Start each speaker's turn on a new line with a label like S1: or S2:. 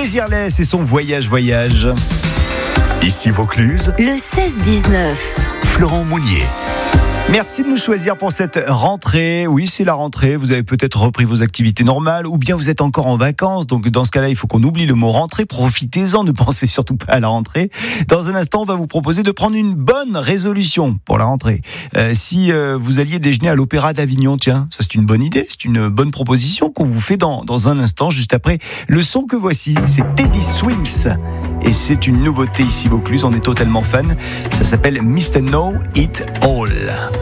S1: Désirless et son voyage.
S2: Ici Vaucluse,
S3: le 16-19.
S2: Florent Mounier.
S1: Merci de nous choisir pour cette rentrée. Oui, c'est la rentrée. Vous avez peut-être repris vos activités normales ou bien vous êtes encore en vacances. Donc, dans ce cas-là, il faut qu'on oublie le mot rentrée. Profitez-en, ne pensez surtout pas à la rentrée. Dans un instant, on va vous proposer de prendre une bonne résolution pour la rentrée. Si vous alliez déjeuner à l'Opéra d'Avignon, tiens, ça c'est une bonne idée. C'est une bonne proposition qu'on vous fait dans un instant, juste après le son que voici. C'est Teddy Swims. Et c'est une nouveauté ici, Vaucluse. On est totalement fan. Ça s'appelle Mr. Know It All.